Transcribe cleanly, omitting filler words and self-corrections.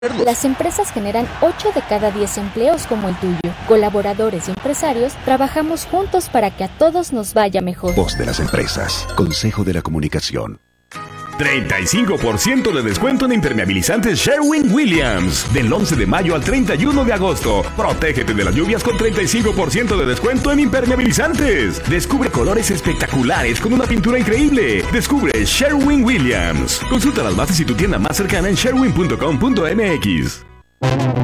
Las empresas generan 8 de cada 10 empleos como el tuyo. Colaboradores y empresarios trabajamos juntos para que a todos nos vaya mejor. Voz de las empresas. Consejo de la Comunicación. 35% de descuento en impermeabilizantes Sherwin-Williams. Del 11 de mayo al 31 de agosto. Protégete de las lluvias con 35% de descuento en impermeabilizantes. Descubre colores espectaculares con una pintura increíble. Descubre Sherwin-Williams. Consulta las bases y tu tienda más cercana en sherwin.com.mx.